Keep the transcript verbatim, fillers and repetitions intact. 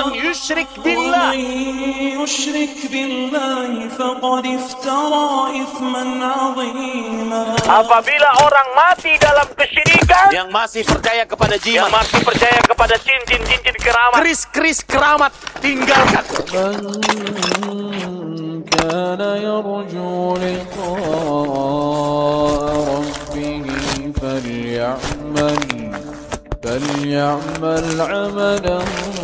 yusyrik billah. يشرك بالله فقد افترى إثما عظيما. Apabila orang mati dalam kesyirikan, yang masih percaya kepada jimat, yang masih percaya kepada cincin cincin keramat, keris-keris keramat, tinggalkan. من كان يرجو لقاء ربه فليعمل فليعمل عملا